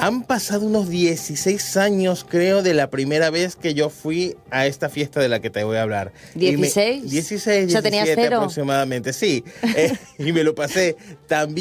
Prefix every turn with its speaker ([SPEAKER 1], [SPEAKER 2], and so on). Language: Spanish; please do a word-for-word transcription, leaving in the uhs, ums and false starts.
[SPEAKER 1] Han pasado unos dieciséis años, creo, de la primera vez que yo fui a esta fiesta de la que te voy a hablar.
[SPEAKER 2] ¿dieciséis?
[SPEAKER 1] dieciséis,
[SPEAKER 2] ¿Ya tenías
[SPEAKER 1] diecisiete
[SPEAKER 2] cero?
[SPEAKER 1] aproximadamente, sí. Eh, y me lo pasé también.